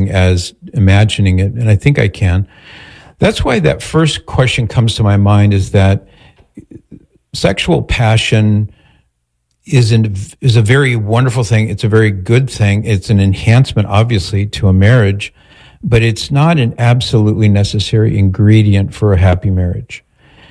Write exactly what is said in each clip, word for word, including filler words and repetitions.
thing as imagining it, and I think I can. That's why that first question comes to my mind, is that sexual passion is an, is a very wonderful thing. It's a very good thing. It's an enhancement, obviously, to a marriage, but it's not an absolutely necessary ingredient for a happy marriage.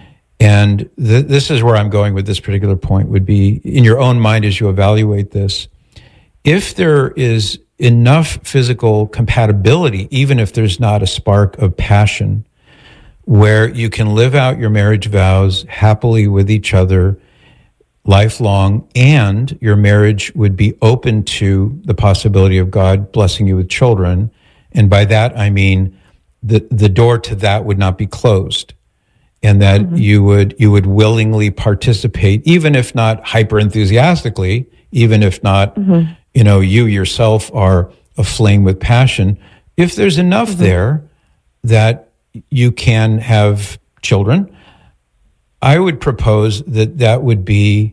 And th- this is where I'm going with this particular point, would be in your own mind as you evaluate this. If there is enough physical compatibility, even if there's not a spark of passion, where you can live out your marriage vows happily with each other lifelong, and your marriage would be open to the possibility of God blessing you with children. And by that, I mean the, the door to that would not be closed, and that mm-hmm. you would, you would willingly participate, even if not hyper enthusiastically, even if not, mm-hmm. you know, you yourself are aflame with passion. If there's enough mm-hmm. there that you can have children, I would propose that that would be,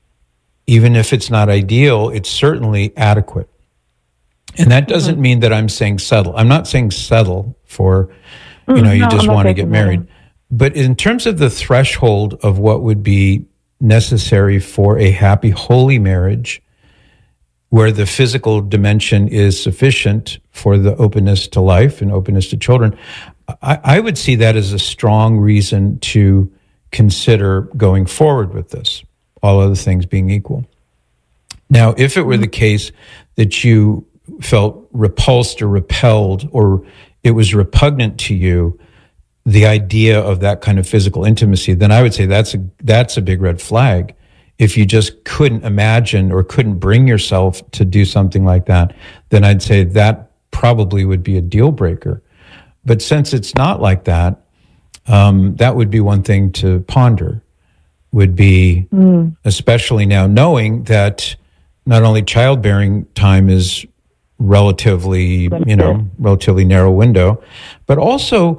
even if it's not ideal, it's certainly adequate. And that doesn't mm-hmm. mean that I'm saying settle. I'm not saying settle for, you know, mm, you no, just want to get married. That. But in terms of the threshold of what would be necessary for a happy, holy marriage, where the physical dimension is sufficient for the openness to life and openness to children, I, I would see that as a strong reason to consider going forward with this, all other things being equal. Now, if it were the case that you felt repulsed or repelled, or it was repugnant to you, the idea of that kind of physical intimacy, then I would say that's a that's a big red flag. If you just couldn't imagine or couldn't bring yourself to do something like that, then I'd say that probably would be a deal breaker. But since it's not like that, um, that would be one thing to ponder, would be, mm. especially now knowing that not only childbearing time is relatively, you know, relatively narrow window, but also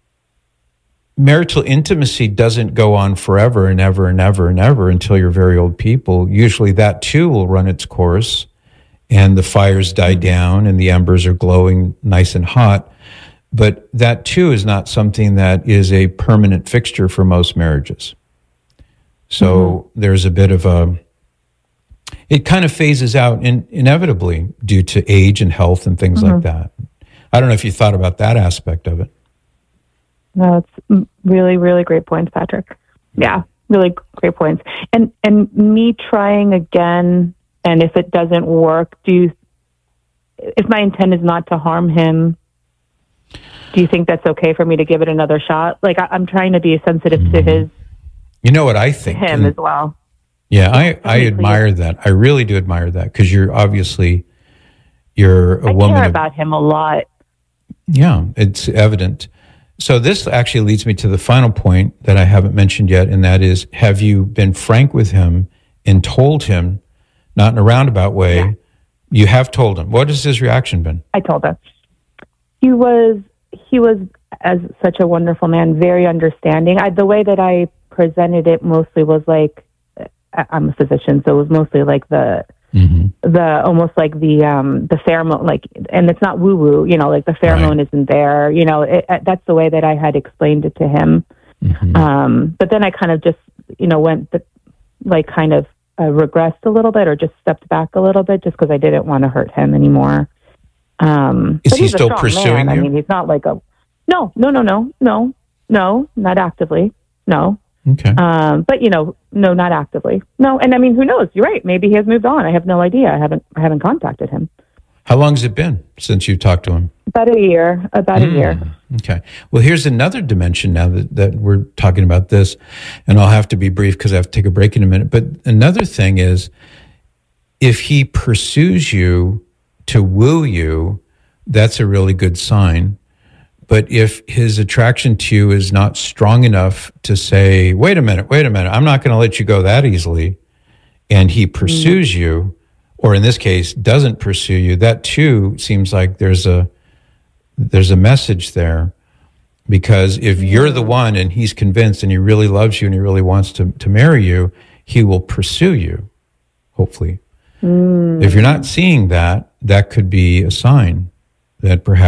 marital intimacy doesn't go on forever and ever and ever and ever until you're very old people. Usually that too will run its course, and the fires die down and the embers are glowing nice and hot. But that too is not something that is a permanent fixture for most marriages. So mm-hmm. there's a bit of a, it kind of phases out in, inevitably due to age and health and things mm-hmm. like that. I don't know if you thought about that aspect of it. No, it's really, really great points, Patrick. Yeah, really great points. And and me trying again, and if it doesn't work, do you, if my intent is not to harm him, do you think that's okay for me to give it another shot? Like, I, I'm trying to be sensitive mm-hmm. to his, you know what I think, him and, as well. Yeah, I, I admire that. I really do admire that, because you're obviously, you're a I woman. I care of, about him a lot. Yeah, it's evident. So this actually leads me to the final point that I haven't mentioned yet, and that is, have you been frank with him and told him, not in a roundabout way, yeah. you have told him. What has his reaction been? I told him. He was, he was, as such a wonderful man, very understanding. I, the way that I presented it mostly was like, I'm a physician, so it was mostly like the, mm-hmm. the almost like the um, the pheromone, like, and it's not woo woo, you know, like the pheromone right. isn't there, you know. It, it, that's the way that I had explained it to him. Mm-hmm. Um, but then I kind of just, you know, went the, like kind of uh, regressed a little bit, or just stepped back a little bit, just because I didn't want to hurt him anymore. Um, Is he still pursuing man. you? I mean, he's not like a no, no, no, no, no, no, not actively, no. Okay. Um, but you know, no, not actively. No, and I mean, who knows? You're right. Maybe he has moved on. I have no idea. I haven't, I haven't contacted him. How long has it been since you talked to him? About a year. About mm, a year. Okay. Well, here's another dimension now that, that we're talking about this, and I'll have to be brief because I have to take a break in a minute. But another thing is, if he pursues you to woo you, that's a really good sign. But if his attraction to you is not strong enough to say, wait a minute, wait a minute, I'm not going to let you go that easily, and he pursues mm-hmm. you, or in this case, doesn't pursue you, that too seems like there's a there's a message there. Because if you're the one and he's convinced and he really loves you and he really wants to, to marry you, he will pursue you, hopefully. Mm. If you're not seeing that, that could be a sign that perhaps